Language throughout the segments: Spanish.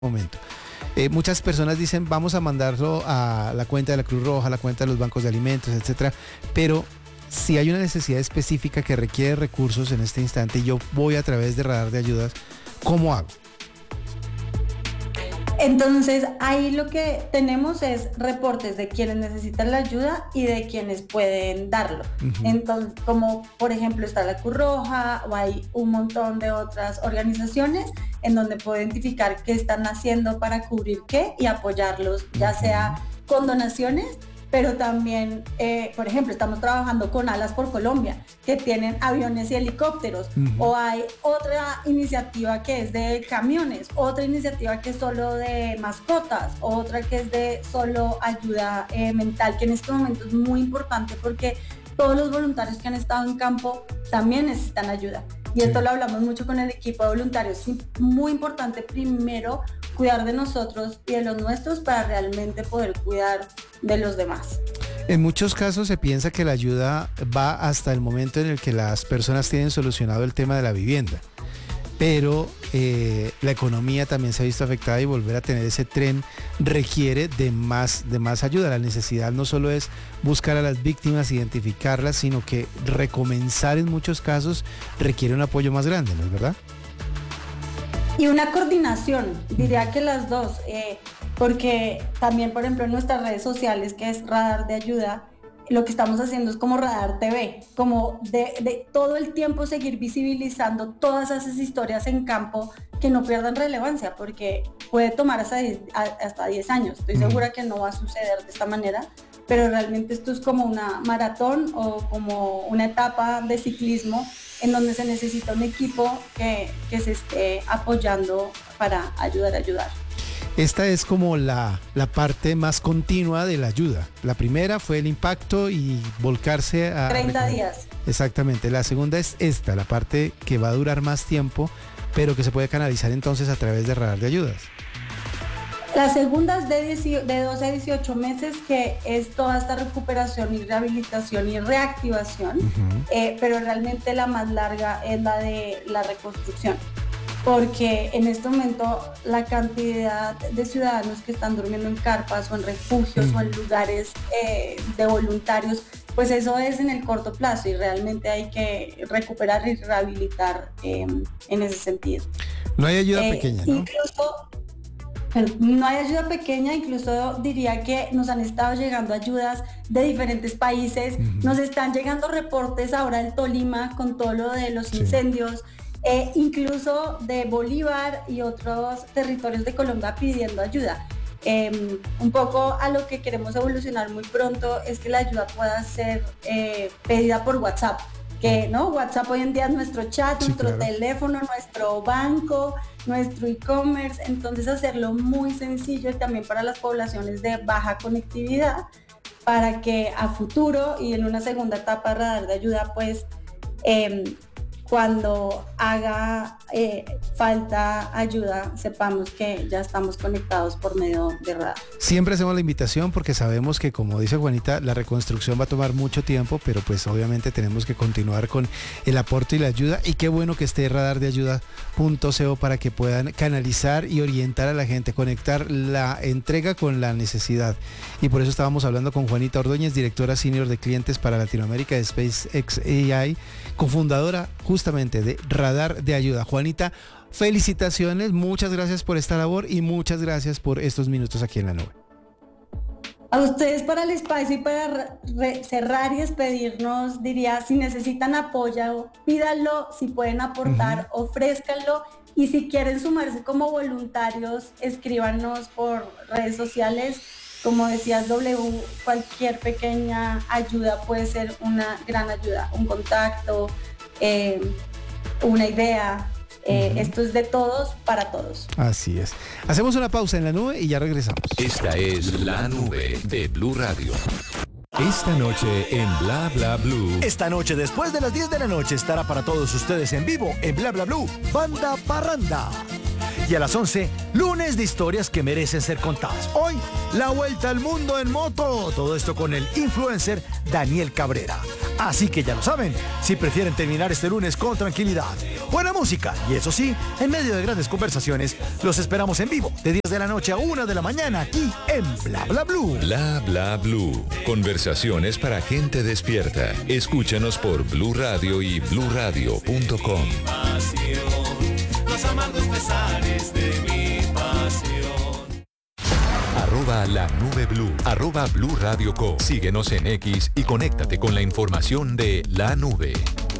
momento. Muchas personas dicen vamos a mandarlo a la cuenta de la Cruz Roja, a la cuenta de los bancos de alimentos, etcétera, pero si hay una necesidad específica que requiere recursos en este instante y yo voy a través de Radar de Ayudas, ¿cómo hago? Entonces, ahí lo que tenemos es reportes de quienes necesitan la ayuda y de quienes pueden darlo. Entonces, como por ejemplo está la Cruz Roja o hay un montón de otras organizaciones en donde puedo identificar qué están haciendo para cubrir qué y apoyarlos, ya sea con donaciones, pero también, por ejemplo, estamos trabajando con Alas por Colombia, que tienen aviones y helicópteros, o hay otra iniciativa que es de camiones, otra iniciativa que es solo de mascotas, otra que es de solo ayuda mental, que en este momento es muy importante porque todos los voluntarios que han estado en campo también necesitan ayuda. Y esto lo hablamos mucho con el equipo de voluntarios. Es muy importante primero cuidar de nosotros y de los nuestros para realmente poder cuidar de los demás. En muchos casos se piensa que la ayuda va hasta el momento en el que las personas tienen solucionado el tema de la vivienda, pero la economía también se ha visto afectada y volver a tener ese tren requiere de más ayuda. La necesidad no solo es buscar a las víctimas, identificarlas, sino que recomenzar en muchos casos requiere un apoyo más grande, ¿no es verdad? Y una coordinación, diría que las dos, porque también, por ejemplo, en nuestras redes sociales, que es Radar de Ayuda, lo que estamos haciendo es como Radar TV, como de todo el tiempo seguir visibilizando todas esas historias en campo que no pierdan relevancia, porque puede tomar hasta 10 años. Estoy segura que no va a suceder de esta manera, pero realmente esto es como una maratón o como una etapa de ciclismo en donde se necesita un equipo que se esté apoyando para ayudar a ayudar. Esta es como la parte más continua de la ayuda. La primera fue el impacto y volcarse a... 30 días. Exactamente. La segunda es esta, la parte que va a durar más tiempo, pero que se puede canalizar entonces a través de Radar de Ayudas. La segunda es de 12 a 18 meses, que es toda esta recuperación y rehabilitación y reactivación, pero realmente la más larga es la de la reconstrucción. Porque en este momento la cantidad de ciudadanos que están durmiendo en carpas o en refugios o en lugares de voluntarios, pues eso es en el corto plazo y realmente hay que recuperar y rehabilitar en ese sentido. No hay ayuda pequeña, ¿no? No hay ayuda pequeña, incluso diría que nos han estado llegando ayudas de diferentes países, nos están llegando reportes ahora del Tolima con todo lo de los incendios, incluso de Bolívar y otros territorios de Colombia pidiendo ayuda. Un poco a lo que queremos evolucionar muy pronto es que la ayuda pueda ser pedida por WhatsApp, que no, WhatsApp hoy en día es nuestro chat, nuestro teléfono, nuestro banco, nuestro e-commerce, entonces hacerlo muy sencillo y también para las poblaciones de baja conectividad, para que a futuro y en una segunda etapa Radar de Ayuda, pues cuando haga falta ayuda, sepamos que ya estamos conectados por medio de Radar. Siempre hacemos la invitación porque sabemos que, como dice Juanita, la reconstrucción va a tomar mucho tiempo, pero pues obviamente tenemos que continuar con el aporte y la ayuda, y qué bueno que esté radardeayuda.co para que puedan canalizar y orientar a la gente, conectar la entrega con la necesidad. Y por eso estábamos hablando con Juanita Ordóñez, directora senior de clientes para Latinoamérica de SpaceX AI, cofundadora justamente de Radar de Ayuda. Juanita, felicitaciones, muchas gracias por esta labor y muchas gracias por estos minutos aquí en la nube. A ustedes para el espacio y para cerrar y despedirnos, diría, si necesitan apoyo, pídanlo, si pueden aportar, ofrézcanlo, y si quieren sumarse como voluntarios, escríbanos por redes sociales. Como decías, cualquier pequeña ayuda puede ser una gran ayuda, un contacto, una idea. Esto es de todos para todos. Así es. Hacemos una pausa en la nube y ya regresamos. Esta es La Nube de Blue Radio. Esta noche en Bla Bla Blue. Esta noche, después de las 10 de la noche, estará para todos ustedes en vivo en Bla Bla Blue, Banda Parranda. Y a las 11, lunes de historias que merecen ser contadas. Hoy, la vuelta al mundo en moto. Todo esto con el influencer Daniel Cabrera. Así que ya lo saben, si prefieren terminar este lunes con tranquilidad, buena música y eso sí, en medio de grandes conversaciones, los esperamos en vivo de 10 de la noche a 1 de la mañana aquí en Bla Bla Blue. Bla Bla Blue. Conversaciones para gente despierta. Escúchanos por Blue Radio y bluradio.com. Los amargos pesares de mi pasión. @la nube blue, @Blue Radio Co. Síguenos en X y conéctate con la información de la nube.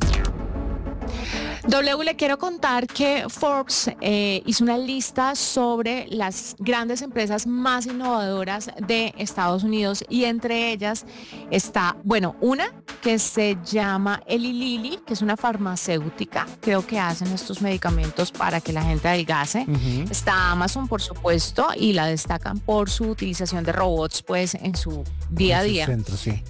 W, le quiero contar que Forbes hizo una lista sobre las grandes empresas más innovadoras de Estados Unidos y entre ellas está, bueno, una que se llama Eli Lilly, que es una farmacéutica, creo que hacen estos medicamentos para que la gente adelgace. Está Amazon, por supuesto, y la destacan por su utilización de robots pues en su día a día. Centro, sí.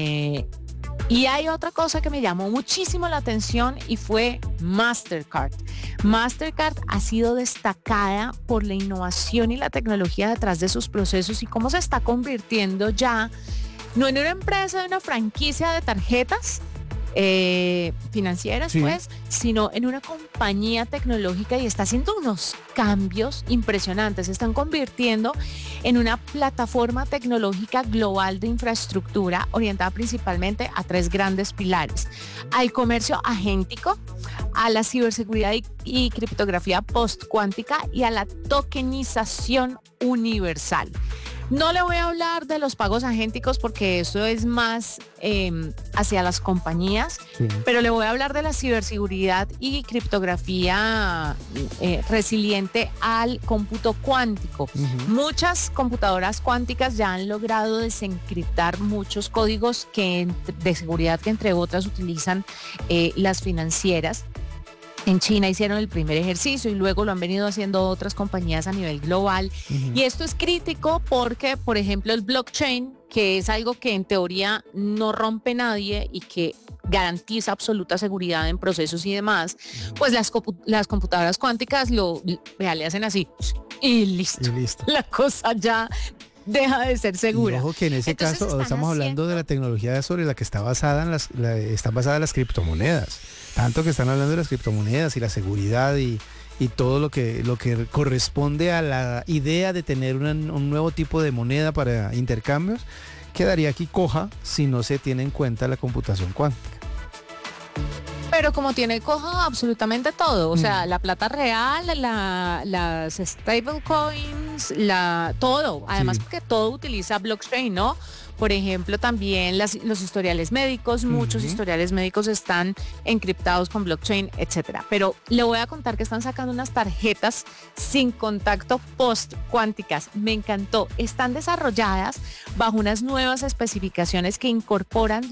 Y hay otra cosa que me llamó muchísimo la atención y fue Mastercard. Mastercard ha sido destacada por la innovación y la tecnología detrás de sus procesos y cómo se está convirtiendo ya, no en una empresa de una franquicia de tarjetas financieras, sí, pues, sino en una compañía tecnológica y está haciendo unos cambios impresionantes. Se están convirtiendo en una plataforma tecnológica global de infraestructura orientada principalmente a 3 grandes pilares: al comercio agéntico, a la ciberseguridad y criptografía post-cuántica y a la tokenización universal. No le voy a hablar de los pagos agénticos porque eso es más hacia las compañías, sí, pero le voy a hablar de la ciberseguridad y criptografía resiliente al cómputo cuántico. Muchas computadoras cuánticas ya han logrado desencriptar muchos códigos de seguridad que entre otras utilizan las financieras. En China hicieron el primer ejercicio y luego lo han venido haciendo otras compañías a nivel global. Y esto es crítico porque, por ejemplo, el blockchain, que es algo que en teoría no rompe nadie y que garantiza absoluta seguridad en procesos y demás, pues las computadoras cuánticas le hacen así y listo. La cosa ya deja de ser segura. Y ojo que en ese caso estamos hablando de la tecnología sobre la que está basada están basadas las criptomonedas. Tanto que están hablando de las criptomonedas y la seguridad y todo lo que corresponde a la idea de tener un nuevo tipo de moneda para intercambios, quedaría aquí coja si no se tiene en cuenta la computación cuántica. Pero como tiene coja absolutamente todo, o sea, la plata real, las stablecoins, todo, además porque todo utiliza blockchain, ¿no? Por ejemplo, también los historiales médicos, muchos historiales médicos están encriptados con blockchain, etcétera. Pero le voy a contar que están sacando unas tarjetas sin contacto post-cuánticas. Me encantó. Están desarrolladas bajo unas nuevas especificaciones que incorporan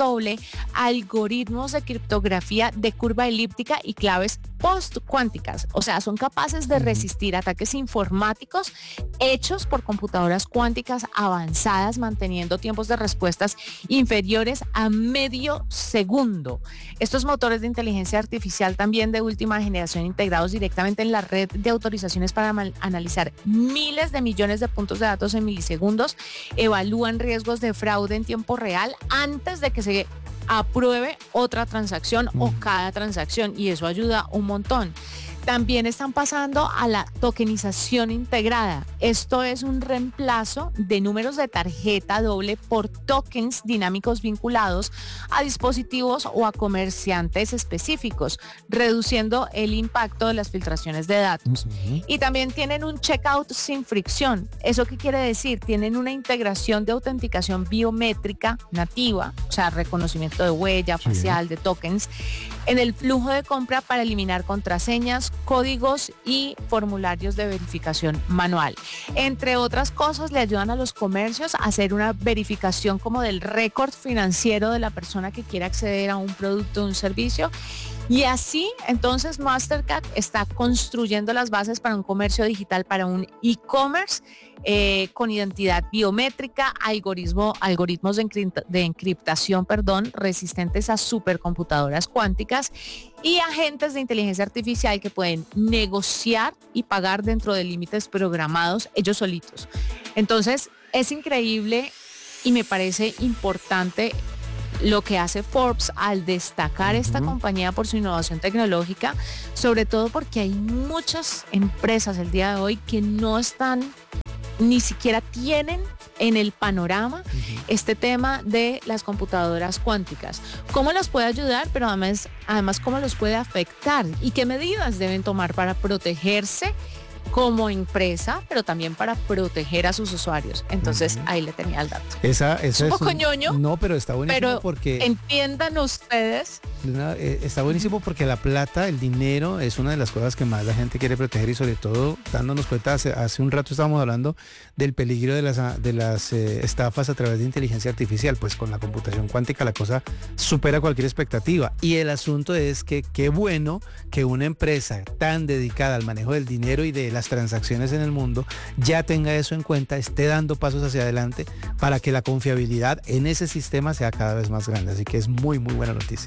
algoritmos de criptografía de curva elíptica y claves post-cuánticas. O sea, son capaces de resistir ataques informáticos hechos por computadoras cuánticas avanzadas, manteniendo tiempos de respuestas inferiores a medio segundo. Estos motores de inteligencia artificial también de última generación integrados directamente en la red de autorizaciones para analizar miles de millones de puntos de datos en milisegundos, evalúan riesgos de fraude en tiempo real antes de que se apruebe otra transacción o cada transacción, y eso ayuda un montón. También están pasando a la tokenización integrada. Esto es un reemplazo de números de tarjeta doble por tokens dinámicos vinculados a dispositivos o a comerciantes específicos, reduciendo el impacto de las filtraciones de datos. Y también tienen un checkout sin fricción. ¿Eso qué quiere decir? Tienen una integración de autenticación biométrica nativa, o sea, reconocimiento de huella facial, de tokens, en el flujo de compra para eliminar contraseñas, códigos y formularios de verificación manual. Entre otras cosas, le ayudan a los comercios a hacer una verificación como del récord financiero de la persona que quiere acceder a un producto o un servicio. Y así, entonces, Mastercard está construyendo las bases para un comercio digital, para un e-commerce con identidad biométrica, algoritmos de encriptación, resistentes a supercomputadoras cuánticas y agentes de inteligencia artificial que pueden negociar y pagar dentro de límites programados ellos solitos. Entonces, es increíble y me parece importante lo que hace Forbes al destacar esta compañía por su innovación tecnológica, sobre todo porque hay muchas empresas el día de hoy que no están, ni siquiera tienen en el panorama este tema de las computadoras cuánticas. ¿Cómo los puede ayudar? Pero además cómo los puede afectar y qué medidas deben tomar para protegerse como empresa, pero también para proteger a sus usuarios. Entonces, ahí le tenía el dato. Esa es un poco ñoño. No, pero está buenísimo pero porque... entiendan ustedes. Está buenísimo porque la plata, el dinero, es una de las cosas que más la gente quiere proteger y sobre todo dándonos cuenta, hace un rato estábamos hablando del peligro de las estafas a través de inteligencia artificial. Pues con la computación cuántica la cosa supera cualquier expectativa. Y el asunto es que qué bueno que una empresa tan dedicada al manejo del dinero y de las transacciones en el mundo ya tenga eso en cuenta, esté dando pasos hacia adelante para que la confiabilidad en ese sistema sea cada vez más grande. Así que es muy, muy buena noticia.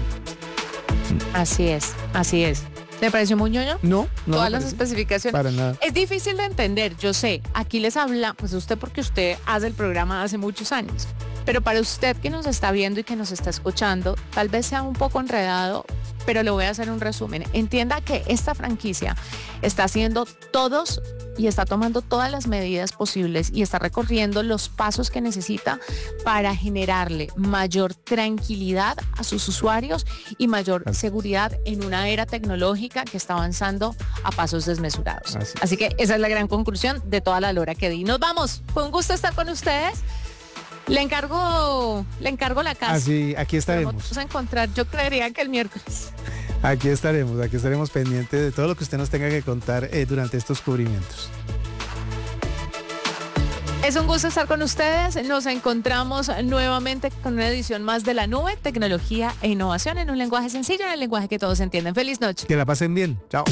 Así es. ¿Le pareció muy ñoño? No. Todas las especificaciones. Para nada. Es difícil de entender, yo sé. Aquí les habla, pues usted porque usted hace el programa hace muchos años. Pero para usted que nos está viendo y que nos está escuchando, tal vez sea un poco enredado, pero le voy a hacer un resumen. Entienda que esta franquicia está haciendo todos y está tomando todas las medidas posibles y está recorriendo los pasos que necesita para generarle mayor tranquilidad a sus usuarios y mayor seguridad en una era tecnológica que está avanzando a pasos desmesurados. Así que esa es la gran conclusión de toda la lora que di. Nos vamos. Fue un gusto estar con ustedes. Le encargo la casa. Así, aquí estaremos. Vamos a encontrar, yo creería que el miércoles. Aquí estaremos pendientes de todo lo que usted nos tenga que contar durante estos cubrimientos. Es un gusto estar con ustedes. Nos encontramos nuevamente con una edición más de La Nube, tecnología e innovación en un lenguaje sencillo, en el lenguaje que todos entienden. Feliz noche. Que la pasen bien. Chao.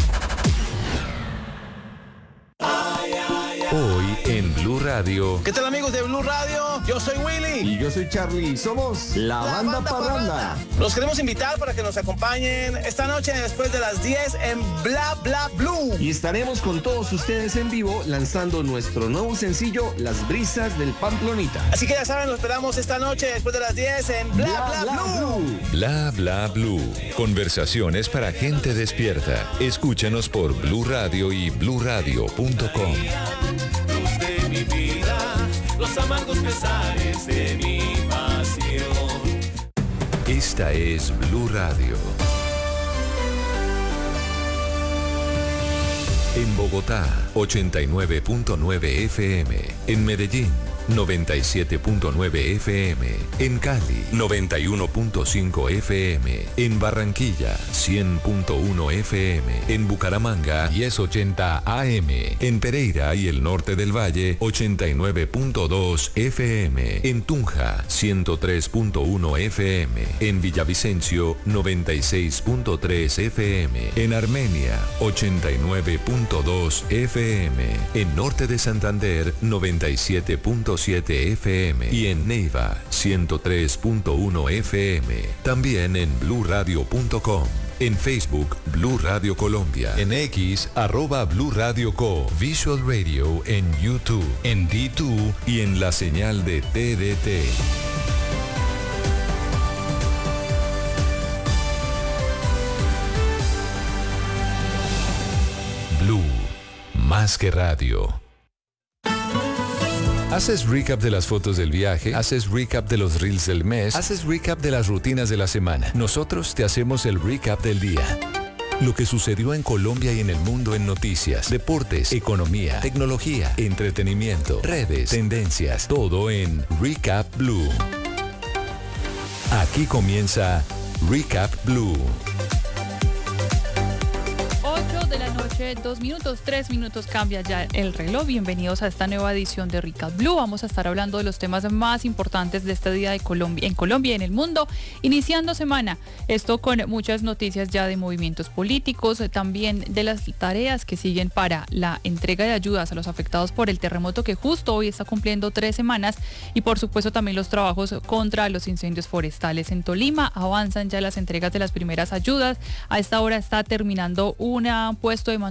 Hoy en Blue Radio. ¿Qué tal, amigos de Blue Radio? Yo soy Willy. Y yo soy Charlie. Somos la banda Parranda. Los queremos invitar para que nos acompañen esta noche después de las 10 en Bla Bla Blue. Y estaremos con todos ustedes en vivo lanzando nuestro nuevo sencillo, Las Brisas del Pamplonita. Así que ya saben, los esperamos esta noche después de las 10 en Bla Bla Blue. Bla Bla Blue. Conversaciones para gente despierta. Escúchanos por Blue Radio y bluradio.com. Luz de mi vida, los amargos pesares de mi pasión. Esta es Blue Radio. En Bogotá, 89.9 FM. En Medellín, 97.9 FM. En Cali, 91.5 FM. En Barranquilla, 100.1 FM. En Bucaramanga, 1080 AM. En Pereira y el norte del Valle, 89.2 FM. En Tunja, 103.1 FM. En Villavicencio, 96.3 FM. En Armenia, 89.2 FM. En norte de Santander, 97.7 FM y en Neiva 103.1 FM. También en bluradio.com. En Facebook, Blue Radio Colombia. En X, @Blue Radio Co. Visual Radio en YouTube, en D2 y en la señal de TDT. Blue, más que radio. Haces recap de las fotos del viaje, haces recap de los reels del mes, haces recap de las rutinas de la semana. Nosotros te hacemos el recap del día. Lo que sucedió en Colombia y en el mundo en noticias, deportes, economía, tecnología, entretenimiento, redes, tendencias, todo en Recap Blue. Aquí comienza Recap Blue. 2 minutos, 3 minutos cambia ya el reloj. Bienvenidos a esta nueva edición de Recap Blue. Vamos a estar hablando de los temas más importantes de este día de Colombia, en Colombia y en el mundo, iniciando semana. Esto con muchas noticias ya de movimientos políticos, también de las tareas que siguen para la entrega de ayudas a los afectados por el terremoto que justo hoy está cumpliendo 3 semanas y por supuesto también los trabajos contra los incendios forestales en Tolima. Avanzan ya las entregas de las primeras ayudas. A esta hora está terminando un puesto de mando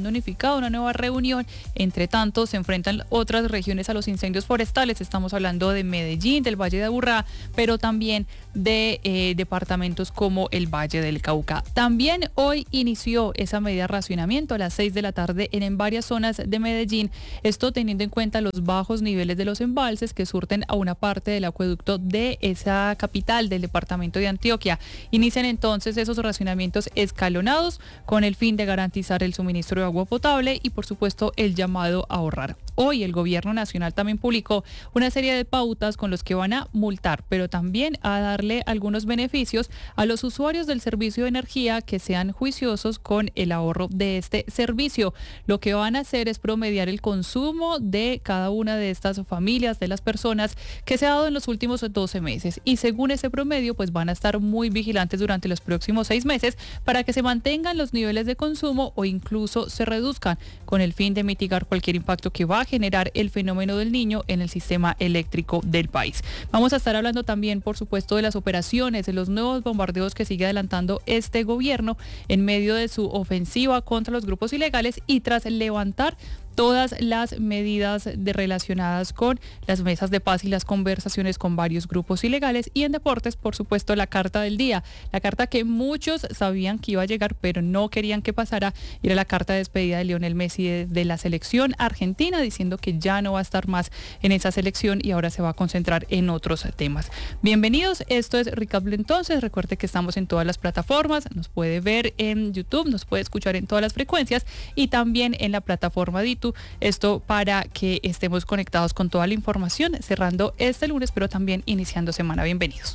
comando unificado, una nueva reunión. Entre tanto, se enfrentan otras regiones a los incendios forestales. Estamos hablando de Medellín, del Valle de Aburrá, pero también de departamentos como el Valle del Cauca. También hoy inició esa medida de racionamiento a las 6 de la tarde en varias zonas de Medellín. Esto teniendo en cuenta los bajos niveles de los embalses que surten a una parte del acueducto de esa capital del departamento de Antioquia. Inician entonces esos racionamientos escalonados con el fin de garantizar el suministro de agua potable y por supuesto el llamado a ahorrar. Hoy el gobierno nacional también publicó una serie de pautas con los que van a multar, pero también a darle algunos beneficios a los usuarios del servicio de energía que sean juiciosos con el ahorro de este servicio. Lo que van a hacer es promediar el consumo de cada una de estas familias, de las personas que se ha dado en los últimos 12 meses. Y según ese promedio, pues van a estar muy vigilantes durante los próximos 6 meses para que se mantengan los niveles de consumo o incluso se reduzcan con el fin de mitigar cualquier impacto que va a generar el fenómeno del Niño en el sistema eléctrico del país. Vamos a estar hablando también, por supuesto, de las operaciones, de los nuevos bombardeos que sigue adelantando este gobierno en medio de su ofensiva contra los grupos ilegales y tras levantar todas las medidas relacionadas con las mesas de paz y las conversaciones con varios grupos ilegales. Y en deportes, por supuesto, la carta del día, la carta que muchos sabían que iba a llegar pero no querían que pasara, era la carta de despedida de Lionel Messi de la selección argentina, diciendo que ya no va a estar más en esa selección y ahora se va a concentrar en otros temas. Bienvenidos, esto es Recap Blue. Entonces recuerde que estamos en todas las plataformas, nos puede ver en YouTube, nos puede escuchar en todas las frecuencias y también en la plataforma DITU. Esto para que estemos conectados con toda la información, cerrando este lunes, pero también iniciando semana. Bienvenidos.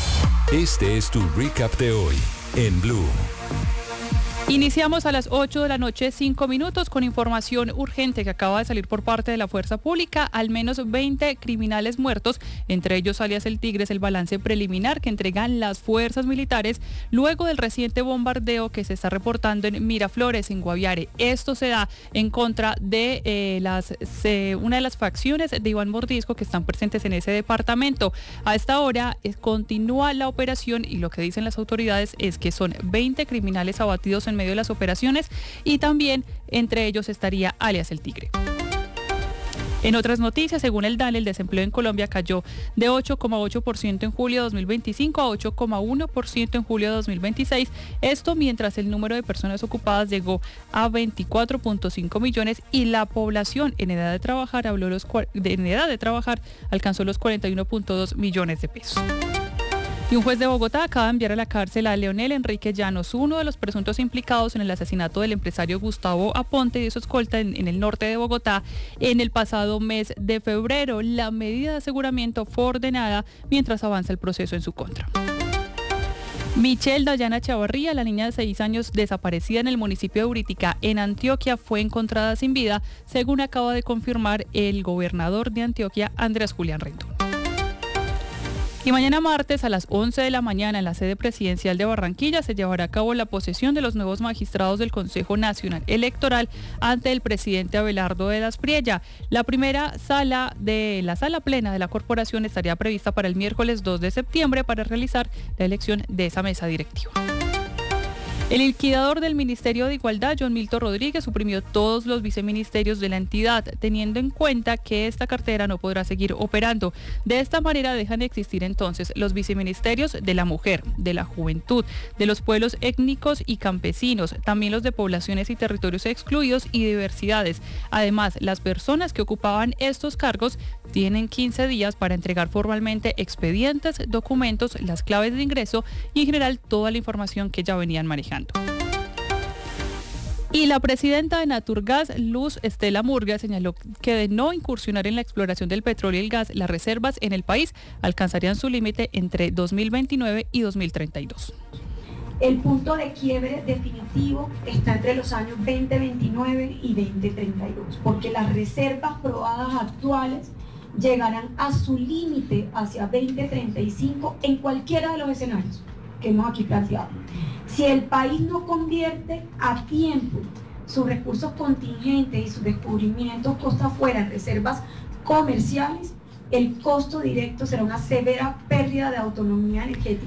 Este es tu recap de hoy en Blue. Iniciamos a las 8 de la noche, 5 minutos, con información urgente que acaba de salir por parte de la Fuerza Pública. Al menos 20 criminales muertos, entre ellos alias El Tigre, es el balance preliminar que entregan las fuerzas militares luego del reciente bombardeo que se está reportando en Miraflores, en Guaviare. Esto se da en contra de una de las facciones de Iván Mordisco que están presentes en ese departamento. A esta hora continúa la operación y lo que dicen las autoridades es que son 20 criminales abatidos en medio de las operaciones y también entre ellos estaría alias El Tigre. En otras noticias, según el DANE, el desempleo en Colombia cayó de 8,8% en julio de 2025 a 8,1% en julio de 2026. Esto mientras el número de personas ocupadas llegó a 24.5 millones y la población en edad de trabajar alcanzó los 41.2 millones de pesos. Y un juez de Bogotá acaba de enviar a la cárcel a Leonel Enrique Llanos, uno de los presuntos implicados en el asesinato del empresario Gustavo Aponte y de su escolta en el norte de Bogotá en el pasado mes de febrero. La medida de aseguramiento fue ordenada mientras avanza el proceso en su contra. Michelle Dayana Chavarría, la niña de 6 años desaparecida en el municipio de Uritica, en Antioquia, fue encontrada sin vida, según acaba de confirmar el gobernador de Antioquia, Andrés Julián Rendón. Y mañana martes a las 11 de la mañana en la sede presidencial de Barranquilla se llevará a cabo la posesión de los nuevos magistrados del Consejo Nacional Electoral ante el presidente Abelardo de Daspriella. La primera sala plena de la corporación estaría prevista para el miércoles 2 de septiembre para realizar la elección de esa mesa directiva. El liquidador del Ministerio de Igualdad, John Milton Rodríguez, suprimió todos los viceministerios de la entidad, teniendo en cuenta que esta cartera no podrá seguir operando. De esta manera dejan de existir entonces los viceministerios de la mujer, de la juventud, de los pueblos étnicos y campesinos, también los de poblaciones y territorios excluidos y diversidades. Además, las personas que ocupaban estos cargos tienen 15 días para entregar formalmente expedientes, documentos, las claves de ingreso y en general toda la información que ya venían manejando. Y la presidenta de Naturgas, Luz Estela Murga, señaló que de no incursionar en la exploración del petróleo y el gas, las reservas en el país alcanzarían su límite entre 2029 y 2032. El punto de quiebre definitivo está entre los años 2029 y 2032, porque las reservas probadas actuales llegarán a su límite hacia 2035 en cualquiera de los escenarios que hemos aquí planteado. Si el país no convierte a tiempo sus recursos contingentes y sus descubrimientos costa afuera en reservas comerciales, el costo directo será una severa pérdida de autonomía energética.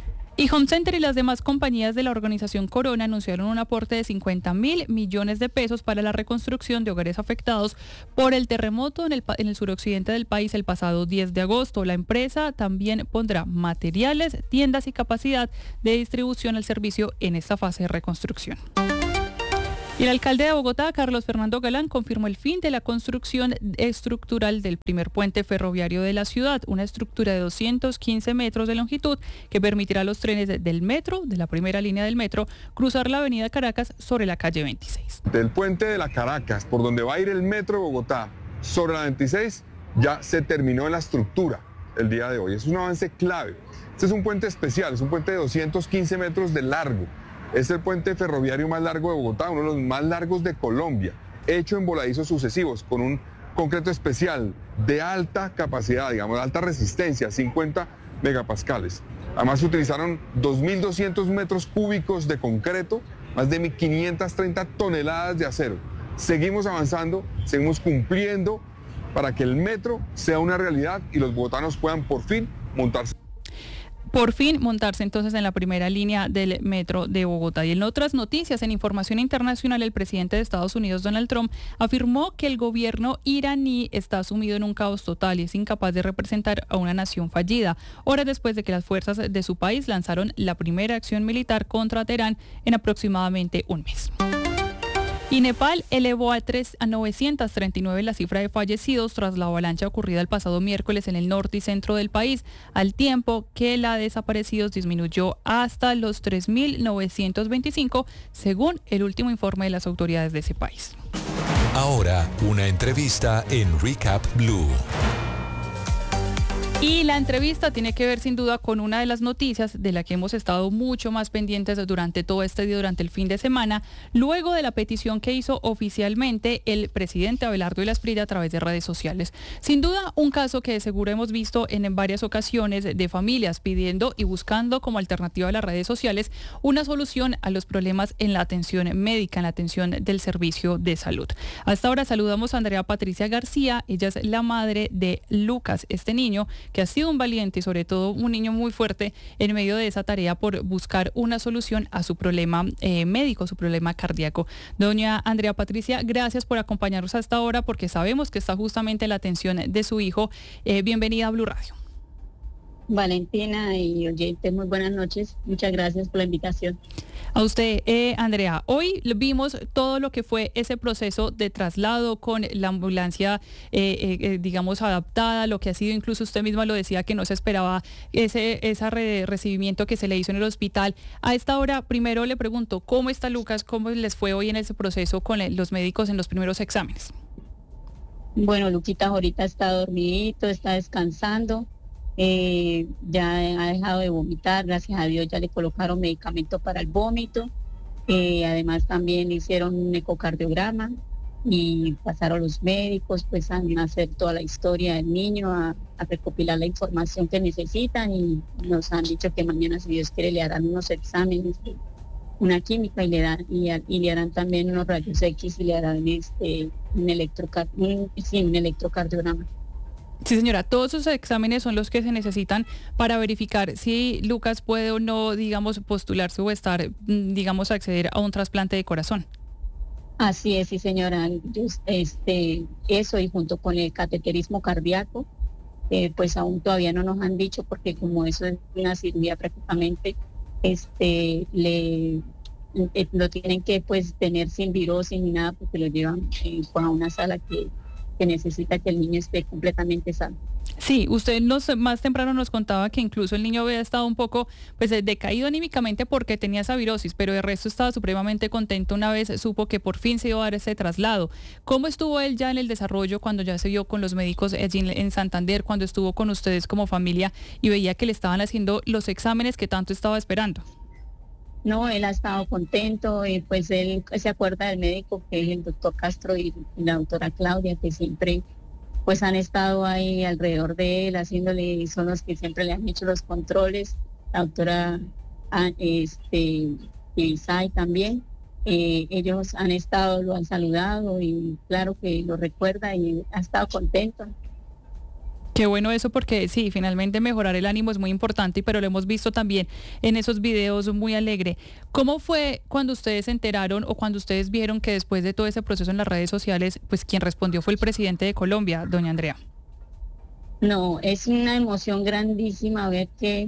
Y Home Center y las demás compañías de la organización Corona anunciaron un aporte de 50.000 millones de pesos para la reconstrucción de hogares afectados por el terremoto en el suroccidente del país el pasado 10 de agosto. La empresa también pondrá materiales, tiendas y capacidad de distribución al servicio en esta fase de reconstrucción. Y el alcalde de Bogotá, Carlos Fernando Galán, confirmó el fin de la construcción estructural del primer puente ferroviario de la ciudad, una estructura de 215 metros de longitud que permitirá a los trenes del metro, de la primera línea del metro, cruzar la avenida Caracas sobre la calle 26. Del puente de la Caracas, por donde va a ir el metro de Bogotá, sobre la 26, ya se terminó la estructura el día de hoy. Es un avance clave. Este es un puente especial, es un puente de 215 metros de largo. Es el puente ferroviario más largo de Bogotá, uno de los más largos de Colombia, hecho en voladizos sucesivos, con un concreto especial de alta capacidad, digamos, de alta resistencia, 50 megapascales. Además se utilizaron 2.200 metros cúbicos de concreto, más de 1.530 toneladas de acero. Seguimos avanzando, seguimos cumpliendo para que el metro sea una realidad y los bogotanos puedan por fin montarse entonces en la primera línea del metro de Bogotá. Y en otras noticias, en información internacional, el presidente de Estados Unidos, Donald Trump, afirmó que el gobierno iraní está sumido en un caos total y es incapaz de representar a una nación fallida, horas después de que las fuerzas de su país lanzaron la primera acción militar contra Teherán en aproximadamente un mes. Y Nepal elevó a 939 la cifra de fallecidos tras la avalancha ocurrida el pasado miércoles en el norte y centro del país, al tiempo que la de desaparecidos disminuyó hasta los 3.925, según el último informe de las autoridades de ese país. Ahora, una entrevista en Recap Blue. Y la entrevista tiene que ver sin duda con una de las noticias de la que hemos estado mucho más pendientes durante todo este día, durante el fin de semana, luego de la petición que hizo oficialmente el presidente Abelardo Ilha Asprilla a través de redes sociales. Sin duda, un caso que de seguro hemos visto en varias ocasiones de familias pidiendo y buscando como alternativa a las redes sociales una solución a los problemas en la atención médica, en la atención del servicio de salud. Hasta ahora saludamos a Andrea Patricia García, ella es la madre de Lucas, este niño que ha sido un valiente y sobre todo un niño muy fuerte en medio de esa tarea por buscar una solución a su problema médico, su problema cardíaco. Doña Andrea Patricia, gracias por acompañarnos hasta ahora porque sabemos que está justamente la atención de su hijo. Bienvenida a Blue Radio. Valentina y oyentes, muy buenas noches. Muchas gracias por la invitación. A usted, Andrea, hoy vimos todo lo que fue ese proceso de traslado con la ambulancia, digamos, adaptada, lo que ha sido, incluso usted misma lo decía, que no se esperaba ese recibimiento que se le hizo en el hospital. A esta hora, primero le pregunto, ¿cómo está Lucas? ¿Cómo les fue hoy en ese proceso con los médicos en los primeros exámenes? Bueno, Luquita ahorita está dormidito, está descansando. Ya ha dejado de vomitar, gracias a Dios ya le colocaron medicamento para el vómito, además también le hicieron un ecocardiograma y pasaron los médicos pues a hacer toda la historia del niño, a recopilar la información que necesitan y nos han dicho que mañana, si Dios quiere, le harán unos exámenes, una química y le harán también unos rayos X y le harán un electrocardiograma. Sí, señora, todos esos exámenes son los que se necesitan para verificar si Lucas puede o no, digamos, postularse o estar, digamos, acceder a un trasplante de corazón. Así es, sí, señora. Eso y junto con el cateterismo cardíaco, pues aún todavía no nos han dicho porque como eso es una cirugía prácticamente, lo tienen que pues tener sin virosis ni nada porque lo llevan a una sala que necesita que el niño esté completamente sano. Sí, usted más temprano nos contaba que incluso el niño había estado un poco pues decaído anímicamente porque tenía esa virosis, pero de resto estaba supremamente contento una vez supo que por fin se iba a dar ese traslado. ¿Cómo estuvo él ya en el desarrollo cuando ya se vio con los médicos allí en Santander, cuando estuvo con ustedes como familia y veía que le estaban haciendo los exámenes que tanto estaba esperando? No, él ha estado contento y pues él se acuerda del médico que es el doctor Castro y la doctora Claudia, que siempre pues han estado ahí alrededor de él haciéndole, son los que siempre le han hecho los controles, la doctora Isai también, ellos han estado, lo han saludado y claro que lo recuerda y ha estado contento. Qué bueno eso, porque sí, finalmente mejorar el ánimo es muy importante, pero lo hemos visto también en esos videos muy alegre. ¿Cómo fue cuando ustedes se enteraron o cuando ustedes vieron que después de todo ese proceso en las redes sociales, pues quien respondió fue el presidente de Colombia, doña Andrea? No, es una emoción grandísima ver que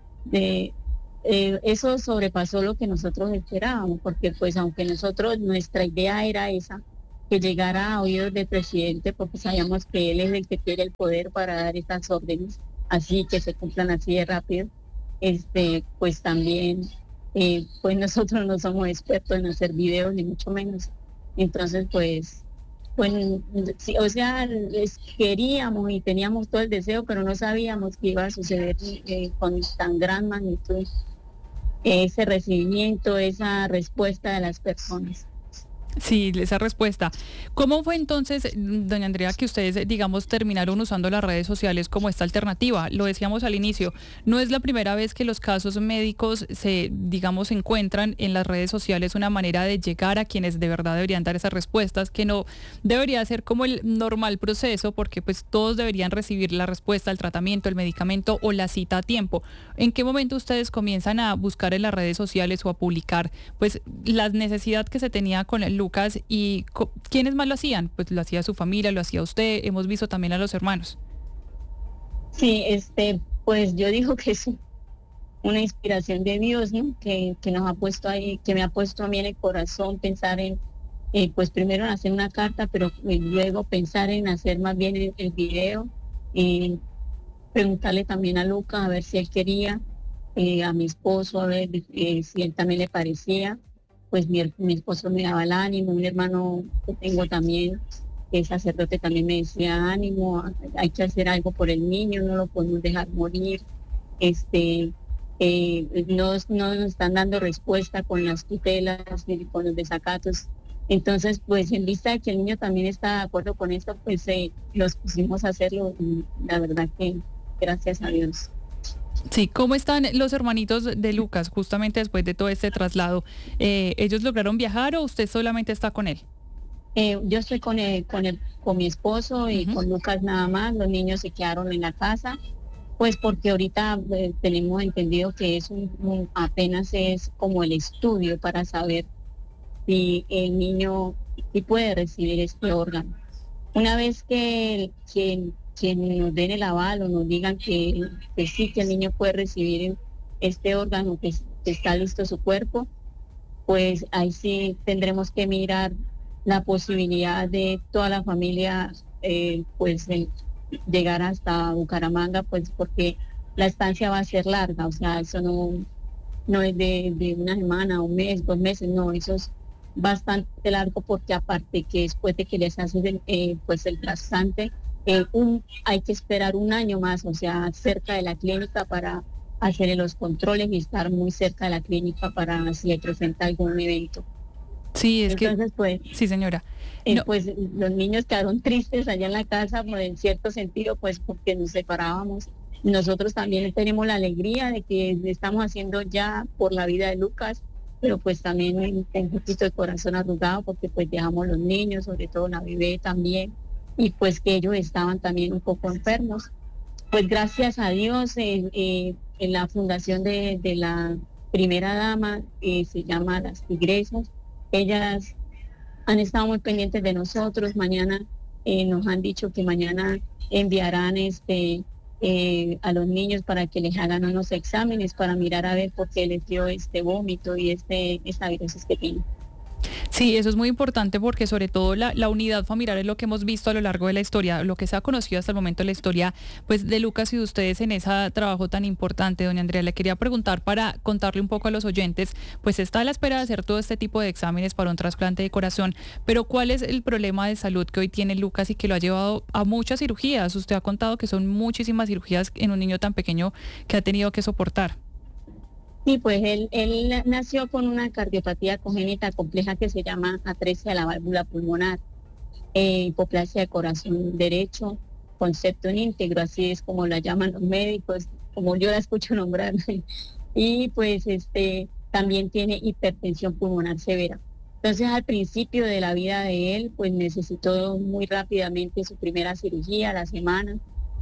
eso sobrepasó lo que nosotros esperábamos, porque pues aunque nuestra idea era esa, que llegara a oídos del presidente, porque sabíamos que él es el que tiene el poder para dar estas órdenes, así que se cumplan así de rápido, pues también, pues nosotros no somos expertos en hacer videos, ni mucho menos. Entonces, pues sí, o sea, queríamos y teníamos todo el deseo, pero no sabíamos que iba a suceder con tan gran magnitud ese recibimiento, esa respuesta de las personas. Sí, esa respuesta. ¿Cómo fue entonces, doña Andrea, que ustedes, digamos, terminaron usando las redes sociales como esta alternativa? Lo decíamos al inicio, no es la primera vez que los casos médicos digamos, encuentran en las redes sociales una manera de llegar a quienes de verdad deberían dar esas respuestas, que no debería ser como el normal proceso, porque pues todos deberían recibir la respuesta, el tratamiento, el medicamento o la cita a tiempo. ¿En qué momento ustedes comienzan a buscar en las redes sociales o a publicar pues la necesidad que se tenía con el Lucas y quiénes más lo hacían? Pues lo hacía su familia, lo hacía usted, hemos visto también a los hermanos. Sí, pues yo digo que es una inspiración de Dios, ¿no? Que nos ha puesto ahí, que me ha puesto a mí en el corazón pensar en, pues primero en hacer una carta, pero luego pensar en hacer más bien el video y preguntarle también a Lucas a ver si él quería, a mi esposo a ver si él también le parecía. Pues mi esposo me daba el ánimo, un hermano que tengo también, que es sacerdote, también me decía ánimo, hay que hacer algo por el niño, no lo podemos dejar morir, no nos están dando respuesta con las tutelas, con los desacatos. Entonces, pues en vista de que el niño también está de acuerdo con esto, pues los pusimos a hacerlo y la verdad que gracias a Dios. Sí, ¿cómo están los hermanitos de Lucas justamente después de todo este traslado? ¿Ellos lograron viajar o usted solamente está con él? Yo estoy con mi esposo y con Lucas nada más. Los niños se quedaron en la casa, pues porque ahorita tenemos entendido que es apenas es como el estudio para saber si el niño sí puede recibir este órgano. Una vez que nos den el aval o nos digan que sí, que el niño puede recibir este órgano, que está listo su cuerpo, pues ahí sí tendremos que mirar la posibilidad de toda la familia llegar hasta Bucaramanga, pues porque la estancia va a ser larga, o sea, eso no es de una semana, un mes, 2 meses, no, eso es bastante largo, porque aparte que después de que les hacen el trasplante, hay que esperar 1 año más, o sea, cerca de la clínica para hacer los controles y estar muy cerca de la clínica para si se presenta algún evento. Sí, entonces, pues, sí, señora. Pues los niños quedaron tristes allá en la casa, pues, en cierto sentido, pues porque nos separábamos. Nosotros también tenemos la alegría de que estamos haciendo ya por la vida de Lucas, pero pues también tengo un poquito de corazón arrugado porque pues dejamos los niños, sobre todo la bebé también, y pues que ellos estaban también un poco enfermos. Pues gracias a Dios, en la fundación de la primera dama, se llama Las Tigresas, ellas han estado muy pendientes de nosotros. Mañana nos han dicho que mañana enviarán a los niños para que les hagan unos exámenes para mirar a ver por qué les dio este vómito y esta virosis que tiene. Sí, eso es muy importante porque sobre todo la unidad familiar es lo que hemos visto a lo largo de la historia, lo que se ha conocido hasta el momento de la historia pues de Lucas y de ustedes en ese trabajo tan importante. Doña Andrea, le quería preguntar para contarle un poco a los oyentes, pues está a la espera de hacer todo este tipo de exámenes para un trasplante de corazón, pero ¿cuál es el problema de salud que hoy tiene Lucas y que lo ha llevado a muchas cirugías? Usted ha contado que son muchísimas cirugías en un niño tan pequeño que ha tenido que soportar. Sí, pues él nació con una cardiopatía congénita compleja que se llama atresia de la válvula pulmonar, hipoplasia de corazón derecho, concepto íntegro, así es como la llaman los médicos, como yo la escucho nombrar. Y pues también tiene hipertensión pulmonar severa. Entonces al principio de la vida de él, pues necesitó muy rápidamente su primera cirugía a la semana.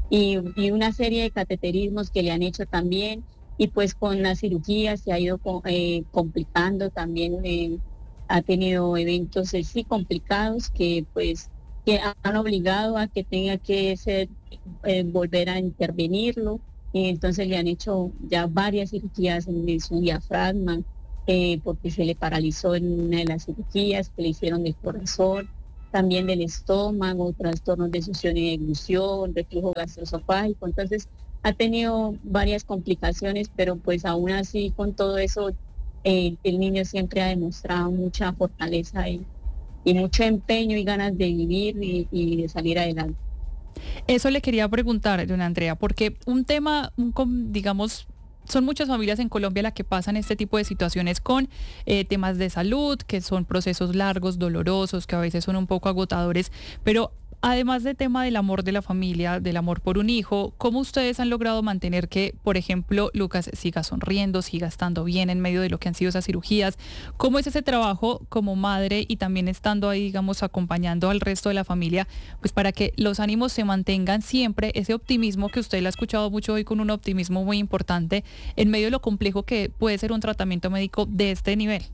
y una serie de cateterismos que le han hecho también, y pues con la cirugía se ha ido complicando también, ha tenido eventos sí complicados que pues que han obligado a que tenga que volver a intervenirlo, y entonces le han hecho ya varias cirugías en su diafragma, porque se le paralizó en una de las cirugías que le hicieron del corazón, también del estómago, trastornos de succión y deglución, reflujo gastroesofágico. Entonces ha tenido varias complicaciones, pero pues aún así con todo eso el niño siempre ha demostrado mucha fortaleza y mucho empeño y ganas de vivir y de salir adelante. Eso le quería preguntar, doña Andrea, porque un tema, digamos, son muchas familias en Colombia las que pasan este tipo de situaciones con temas de salud, que son procesos largos, dolorosos, que a veces son un poco agotadores, pero además del tema del amor de la familia, del amor por un hijo, ¿cómo ustedes han logrado mantener que, por ejemplo, Lucas siga sonriendo, siga estando bien en medio de lo que han sido esas cirugías? ¿Cómo es ese trabajo como madre y también estando ahí, digamos, acompañando al resto de la familia, pues para que los ánimos se mantengan siempre, ese optimismo que usted le ha escuchado mucho hoy, con un optimismo muy importante en medio de lo complejo que puede ser un tratamiento médico de este nivel?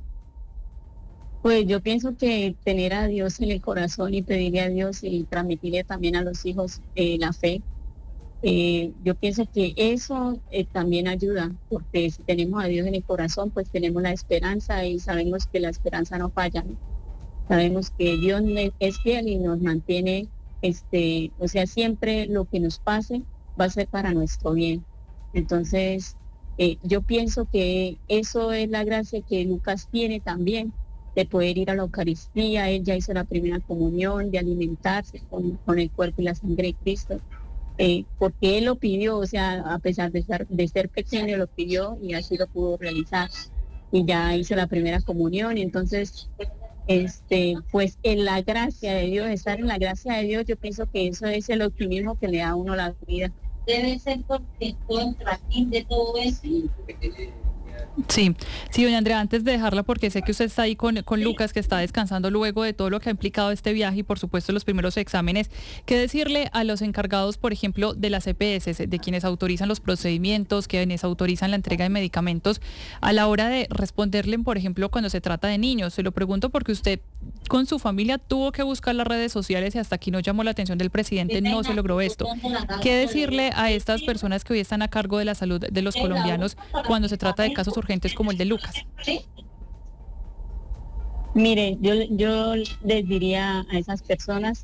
Pues yo pienso que tener a Dios en el corazón y pedirle a Dios y transmitirle también a los hijos la fe, yo pienso que eso también ayuda, porque si tenemos a Dios en el corazón, pues tenemos la esperanza y sabemos que la esperanza no falla, ¿no? Sabemos que Dios es fiel y nos mantiene, o sea, siempre lo que nos pase va a ser para nuestro bien. Entonces, yo pienso que eso es la gracia que Lucas tiene también, de poder ir a la Eucaristía. Él ya hizo la primera comunión, de alimentarse con el cuerpo y la sangre de Cristo, porque él lo pidió, o sea, a pesar de ser pequeño, lo pidió y así lo pudo realizar, y ya hizo la primera comunión. Y entonces, pues en la gracia de Dios, estar en la gracia de Dios, yo pienso que eso es el optimismo que le da a uno la vida. Debe ser porque contra de todo eso. Sí, doña Andrea, antes de dejarla, porque sé que usted está ahí con Lucas, que está descansando luego de todo lo que ha implicado este viaje y por supuesto los primeros exámenes, ¿qué decirle a los encargados, por ejemplo, de las EPS, de quienes autorizan los procedimientos, quienes autorizan la entrega de medicamentos, a la hora de responderle, por ejemplo, cuando se trata de niños? Se lo pregunto porque usted con su familia tuvo que buscar las redes sociales y hasta aquí no llamó la atención del presidente, no se logró esto. ¿Qué decirle a estas personas que hoy están a cargo de la salud de los colombianos cuando se trata de casos urgentes como el de Lucas? Mire, yo les diría a esas personas,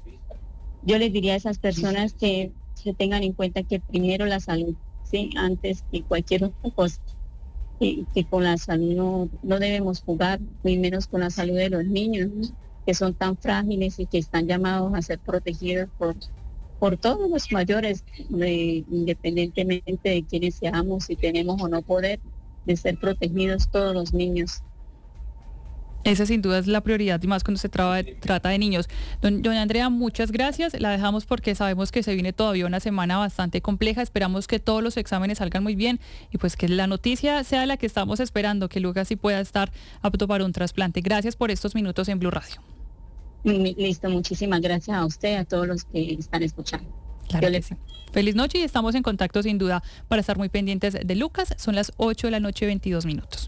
que se tengan en cuenta que primero la salud, ¿sí? Antes que cualquier otra cosa, que con la salud no debemos jugar, ni menos con la salud de los niños, ¿no? Que son tan frágiles y que están llamados a ser protegidos por todos los mayores, independientemente de quiénes seamos, si tenemos o no poder, de ser protegidos todos los niños. Esa sin duda es la prioridad, y más cuando se trata de niños. Doña Andrea, muchas gracias. La dejamos porque sabemos que se viene todavía una semana bastante compleja. Esperamos que todos los exámenes salgan muy bien y pues que la noticia sea la que estamos esperando, que Lucas sí pueda estar apto para un trasplante. Gracias por estos minutos en Blue Radio. Listo, muchísimas gracias a usted, a todos los que están escuchando. Claro que sí. Feliz noche y estamos en contacto sin duda para estar muy pendientes de Lucas. Son las 8 de la noche, 22 minutos.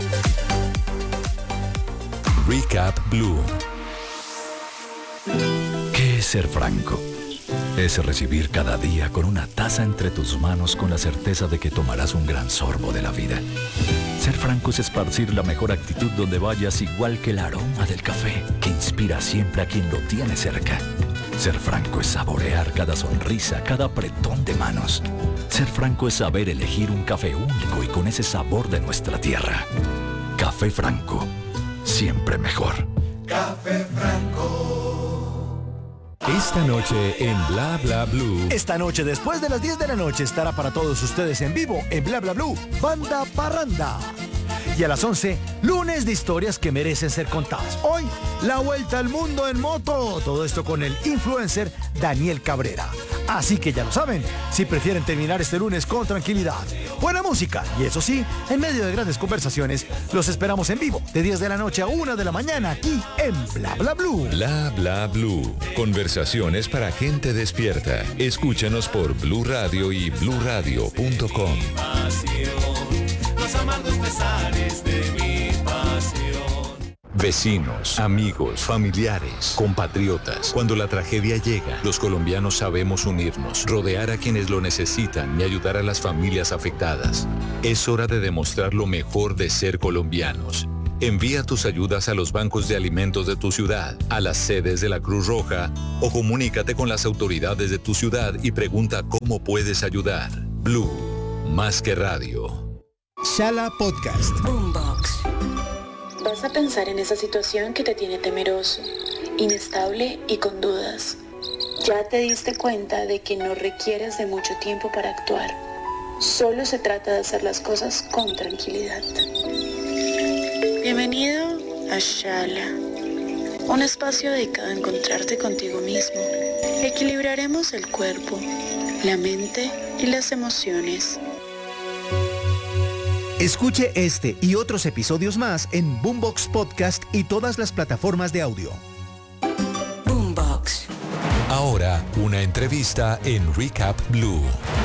Recap Blue. ¿Qué es ser franco? Es recibir cada día con una taza entre tus manos con la certeza de que tomarás un gran sorbo de la vida. Ser franco es esparcir la mejor actitud donde vayas, igual que el aroma del café que inspira siempre a quien lo tiene cerca. Ser franco es saborear cada sonrisa, cada apretón de manos. Ser franco es saber elegir un café único y con ese sabor de nuestra tierra. Café Franco, siempre mejor. Café Franco. Esta noche en Bla Bla Blue. Esta noche, después de las 10 de la noche, estará para todos ustedes en vivo en Bla Bla Blue, Banda Parranda. Y a las 11, lunes de historias que merecen ser contadas. Hoy, la vuelta al mundo en moto. Todo esto con el influencer Daniel Cabrera. Así que ya lo saben, si prefieren terminar este lunes con tranquilidad, buena música y eso sí, en medio de grandes conversaciones, los esperamos en vivo de 10 de la noche a 1 de la mañana aquí en Bla Bla Blue. Bla Bla Blue. Conversaciones para gente despierta. Escúchanos por Blue Radio y bluradio.com. Los amargos pesares de mi pasión. Vecinos, amigos, familiares, compatriotas. Cuando la tragedia llega, los colombianos sabemos unirnos, rodear a quienes lo necesitan y ayudar a las familias afectadas. Es hora de demostrar lo mejor de ser colombianos. Envía tus ayudas a los bancos de alimentos de tu ciudad, a las sedes de la Cruz Roja o comunícate con las autoridades de tu ciudad y pregunta cómo puedes ayudar. Blue, más que radio. Shala Podcast. Boombox. Vas a pensar en esa situación que te tiene temeroso, inestable y con dudas. Ya te diste cuenta de que no requieres de mucho tiempo para actuar. Solo se trata de hacer las cosas con tranquilidad. Bienvenido a Shala, un espacio dedicado a encontrarte contigo mismo. Equilibraremos el cuerpo, la mente y las emociones. Escuche este y otros episodios más en Boombox Podcast y todas las plataformas de audio. Boombox. Ahora, una entrevista en Recap Blue.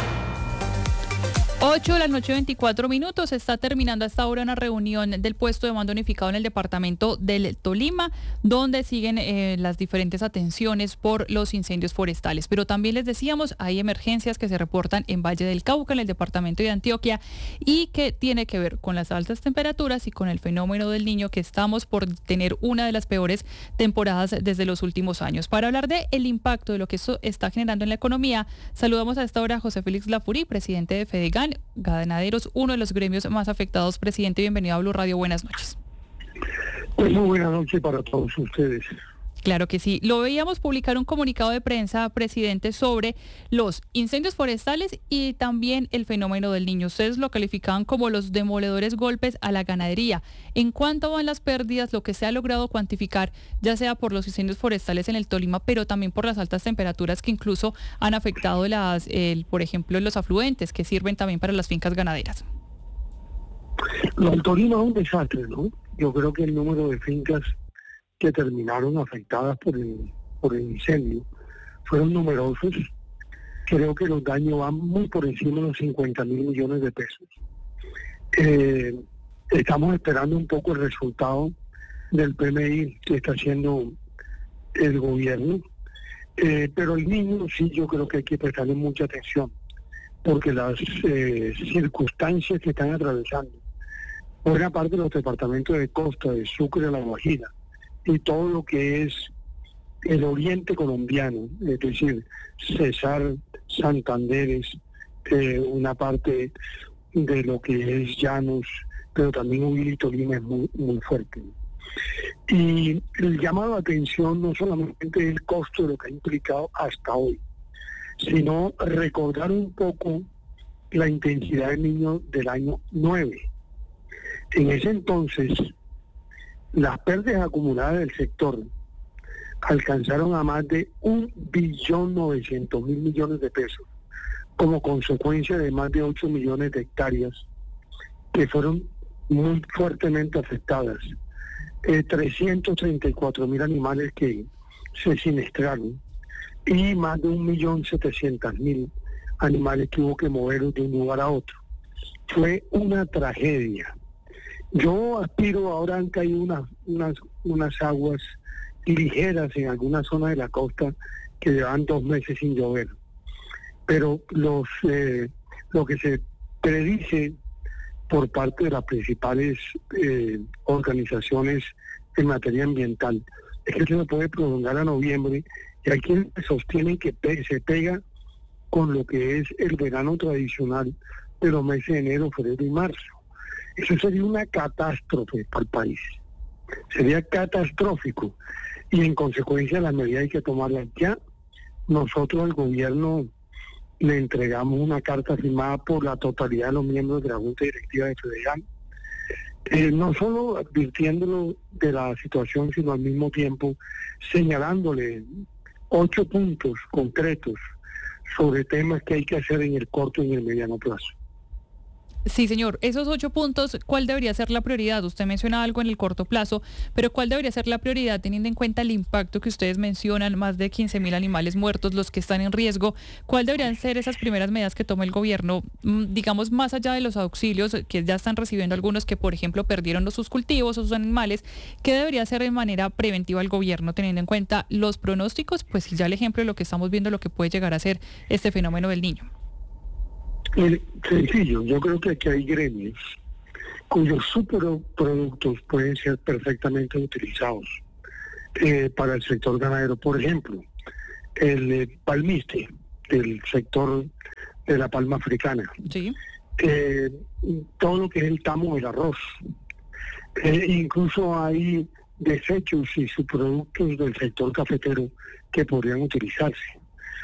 8 de la noche, 24 minutos. Está terminando hasta ahora una reunión del puesto de mando unificado en el departamento del Tolima, donde siguen las diferentes atenciones por los incendios forestales. Pero también les decíamos, hay emergencias que se reportan en Valle del Cauca, en el departamento de Antioquia, y que tiene que ver con las altas temperaturas y con el fenómeno del Niño, que estamos por tener una de las peores temporadas desde los últimos años. Para hablar de el impacto de lo que esto está generando en la economía, saludamos a esta hora a José Félix Lafurí, presidente de Fedegan Ganaderos, uno de los gremios más afectados. Presidente, bienvenido a Blue Radio, buenas noches. Pues muy buenas noches para todos ustedes. Claro que sí. Lo veíamos publicar un comunicado de prensa, presidente, sobre los incendios forestales y también el fenómeno del Niño. Ustedes lo calificaban como los demoledores golpes a la ganadería. ¿En cuánto van las pérdidas, lo que se ha logrado cuantificar, ya sea por los incendios forestales en el Tolima, pero también por las altas temperaturas que incluso han afectado por ejemplo, los afluentes que sirven también para las fincas ganaderas? Lo del Tolima es un desastre, ¿no? Yo creo que el número de fincas que terminaron afectadas por el incendio fueron numerosos. Creo que los daños van muy por encima de los 50.000 millones de pesos. Estamos esperando un poco el resultado del PMI que está haciendo el gobierno, pero el Niño sí, yo creo que hay que prestarle mucha atención, porque las circunstancias que están atravesando buena parte de los departamentos de costa, de Sucre, La Guajira, y todo lo que es el oriente colombiano, es decir, Cesar, Santanderes, una parte de lo que es Llanos, pero también Huila y Tolima es muy, muy fuerte. Y el llamado a atención no solamente es el costo de lo que ha implicado hasta hoy, sino recordar un poco la intensidad del Niño del año 9. En ese entonces, las pérdidas acumuladas del sector alcanzaron a más de 1.900.000 millones de pesos, como consecuencia de más de 8 millones de hectáreas que fueron muy fuertemente afectadas, 334.000 animales que se siniestraron y más de 1.700.000 animales que hubo que moverlos de un lugar a otro. Fue una tragedia. Yo aspiro, ahora han caído unas aguas ligeras en algunas zonas de la costa que llevan 2 meses sin llover, pero lo que se predice por parte de las principales organizaciones en materia ambiental es que se puede prolongar a noviembre, y hay quienes sostienen que se pega con lo que es el verano tradicional de los meses de enero, febrero y marzo. Eso sería una catástrofe para el país, sería catastrófico, y en consecuencia las medidas hay que tomarlas ya. Nosotros al gobierno le entregamos una carta firmada por la totalidad de los miembros de la Junta Directiva de Fedegan, no solo advirtiéndolo de la situación, sino al mismo tiempo señalándole 8 puntos concretos sobre temas que hay que hacer en el corto y en el mediano plazo. Sí, señor. Esos 8 puntos, ¿cuál debería ser la prioridad? Usted menciona algo en el corto plazo, pero ¿cuál debería ser la prioridad teniendo en cuenta el impacto que ustedes mencionan, más de 15.000 animales muertos, los que están en riesgo? ¿Cuál deberían ser esas primeras medidas que toma el gobierno, digamos, más allá de los auxilios que ya están recibiendo algunos que, por ejemplo, perdieron sus cultivos o sus animales? ¿Qué debería hacer de manera preventiva el gobierno teniendo en cuenta los pronósticos? Pues ya el ejemplo de lo que estamos viendo, lo que puede llegar a ser este fenómeno del Niño. Sencillo, yo creo que aquí hay gremios cuyos subproductos pueden ser perfectamente utilizados para el sector ganadero. Por ejemplo, el palmiste, del sector de la palma africana. Sí. Todo lo que es el tamo del arroz. Incluso hay desechos y subproductos del sector cafetero que podrían utilizarse.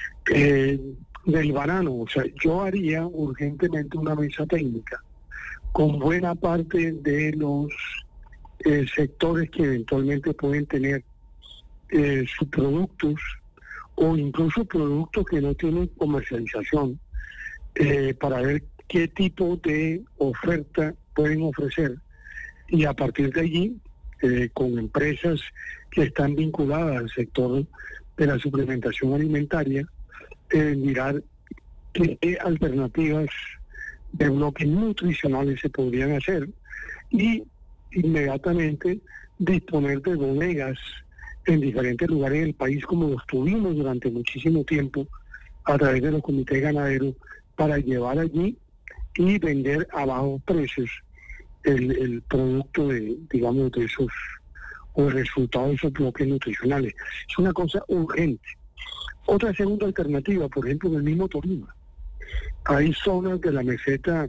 Del banano, o sea, yo haría urgentemente una mesa técnica con buena parte de los sectores que eventualmente pueden tener subproductos o incluso productos que no tienen comercialización, para ver qué tipo de oferta pueden ofrecer, y a partir de allí, con empresas que están vinculadas al sector de la suplementación alimentaria, mirar qué alternativas de bloques nutricionales se podrían hacer y inmediatamente disponer de bodegas en diferentes lugares del país, como los tuvimos durante muchísimo tiempo a través de los comités ganaderos, para llevar allí y vender a bajos precios el producto de esos, o el resultado de esos bloques nutricionales. Es una cosa urgente. Otra segunda alternativa, por ejemplo, en el mismo Tolima, hay zonas de la meseta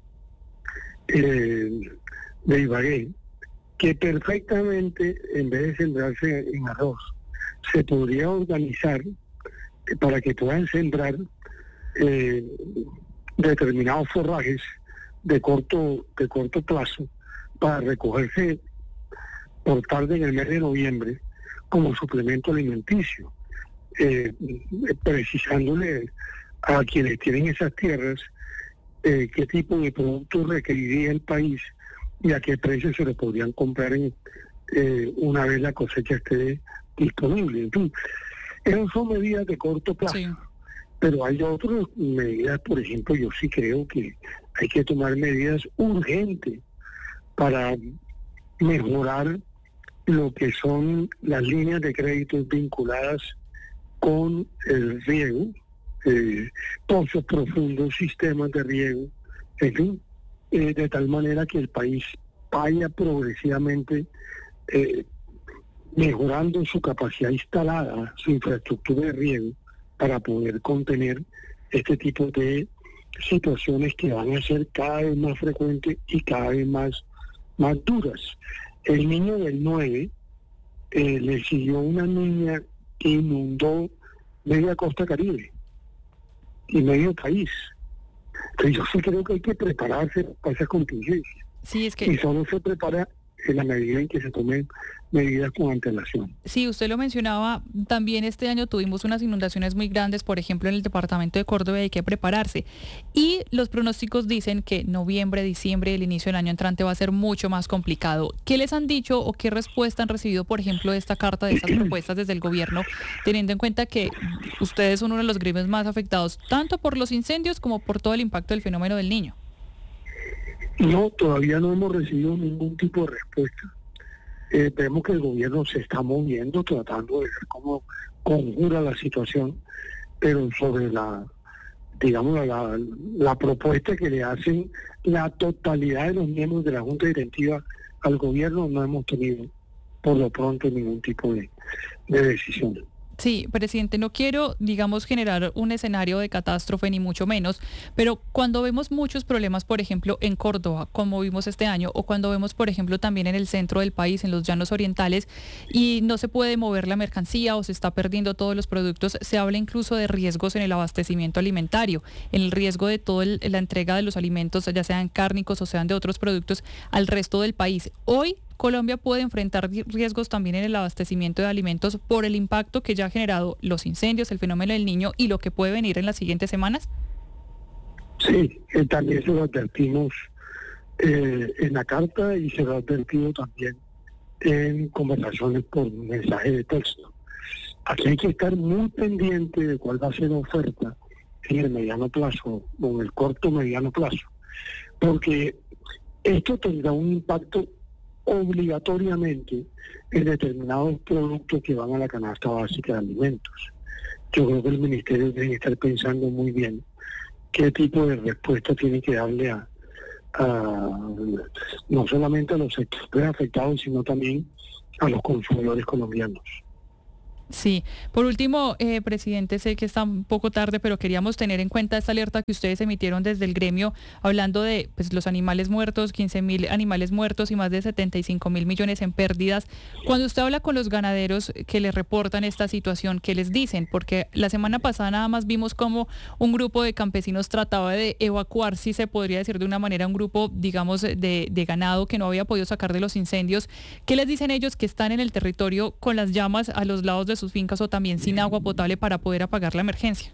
de Ibagué que perfectamente, en vez de sembrarse en arroz, se podría organizar para que puedan sembrar determinados forrajes de corto plazo para recogerse por tarde en el mes de noviembre como suplemento alimenticio. Precisándole a quienes tienen esas tierras qué tipo de productos requeriría el país y a qué precio se lo podrían comprar una vez la cosecha esté disponible. Entonces, esas son medidas de corto plazo. Sí. Pero hay otras medidas, por ejemplo, yo sí creo que hay que tomar medidas urgentes para mejorar lo que son las líneas de crédito vinculadas con el riego, pozos profundos, sistemas de riego, en fin, de tal manera que el país vaya progresivamente mejorando su capacidad instalada, su infraestructura de riego, para poder contener este tipo de situaciones que van a ser cada vez más frecuentes y cada vez más duras. El Niño del 9 le siguió una niña que inundó media costa Caribe y medio país. Entonces yo sí creo que hay que prepararse para esa contingencia. Sí, es que... Y solo se prepara en la medida en que se tomen medidas con antelación. Sí, usted lo mencionaba, también este año tuvimos unas inundaciones muy grandes, por ejemplo en el departamento de Córdoba, hay que prepararse. Y los pronósticos dicen que noviembre, diciembre, el inicio del año entrante va a ser mucho más complicado. ¿Qué les han dicho o qué respuesta han recibido, por ejemplo, de esta carta, de estas propuestas desde el gobierno, teniendo en cuenta que ustedes son uno de los gremios más afectados, tanto por los incendios como por todo el impacto del fenómeno del Niño? No, todavía no hemos recibido ningún tipo de respuesta. Vemos que el gobierno se está moviendo, tratando de ver cómo conjura la situación, pero sobre la propuesta que le hacen la totalidad de los miembros de la Junta Directiva al gobierno, no hemos tenido por lo pronto ningún tipo de decisión. Sí, presidente, no quiero, digamos, generar un escenario de catástrofe, ni mucho menos, pero cuando vemos muchos problemas, por ejemplo, en Córdoba, como vimos este año, o cuando vemos, por ejemplo, también en el centro del país, en los llanos orientales, y no se puede mover la mercancía o se está perdiendo todos los productos, se habla incluso de riesgos en el abastecimiento alimentario, en el riesgo de toda la entrega de los alimentos, ya sean cárnicos o sean de otros productos, al resto del país. Hoy, Colombia puede enfrentar riesgos también en el abastecimiento de alimentos por el impacto que ya ha generado los incendios, el fenómeno del Niño y lo que puede venir en las siguientes semanas. Sí, también se lo advertimos en la carta y se lo ha advertido también en conversaciones por mensaje de texto. Aquí hay que estar muy pendiente de cuál va a ser la oferta en el mediano plazo o en el corto mediano plazo, porque esto tendrá un impacto obligatoriamente en determinados productos que van a la canasta básica de alimentos. Yo creo que el Ministerio debe estar pensando muy bien qué tipo de respuesta tiene que darle a no solamente a los sectores afectados, sino también a los consumidores colombianos. Sí. Por último, presidente, sé que está un poco tarde, pero queríamos tener en cuenta esta alerta que ustedes emitieron desde el gremio, hablando de los animales muertos, 15.000 animales muertos y más de 75.000 millones en pérdidas. Cuando usted habla con los ganaderos que les reportan esta situación, ¿qué les dicen? Porque la semana pasada nada más vimos como un grupo de campesinos trataba de evacuar, si se podría decir de una manera, un grupo, digamos, de ganado que no había podido sacar de los incendios. ¿Qué les dicen ellos que están en el territorio con las llamas a los lados de sus fincas o también sin agua potable para poder apagar la emergencia?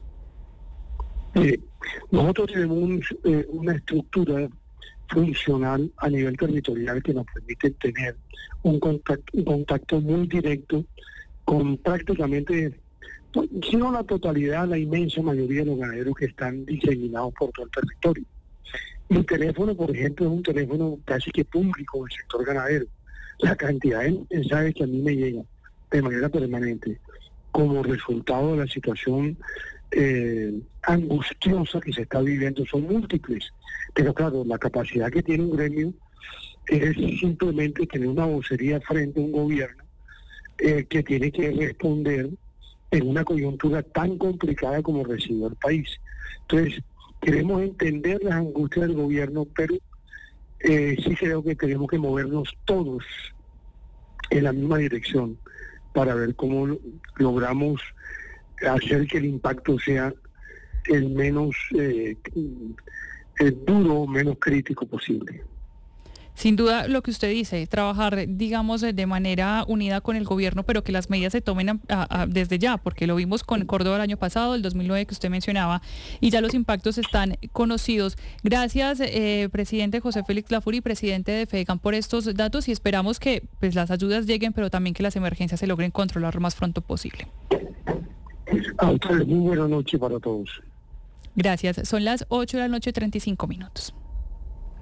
Nosotros tenemos una estructura funcional a nivel territorial que nos permite tener un contacto muy directo con prácticamente, si no la totalidad, la inmensa mayoría de los ganaderos que están diseminados por todo el territorio. Mi teléfono, por ejemplo, es un teléfono casi que público del sector ganadero. La cantidad de mensajes que a mí me llegan de manera permanente como resultado de la situación angustiosa que se está viviendo son múltiples, pero claro, la capacidad que tiene un gremio es simplemente tener una vocería frente a un gobierno que tiene que responder en una coyuntura tan complicada como recibió el país. Entonces, queremos entender las angustias del gobierno, pero sí creo que tenemos que movernos todos en la misma dirección para ver cómo logramos hacer que el impacto sea el menos duro, menos crítico posible. Sin duda, lo que usted dice, trabajar, digamos, de manera unida con el gobierno, pero que las medidas se tomen desde ya, porque lo vimos con Córdoba el año pasado, el 2009 que usted mencionaba, y ya los impactos están conocidos. Gracias, presidente José Félix Lafuri, presidente de FEDECAN, por estos datos y esperamos que pues, las ayudas lleguen, pero también que las emergencias se logren controlar lo más pronto posible. A ustedes, muy buena noche para todos. Gracias. Son las 8 de la noche, 35 minutos.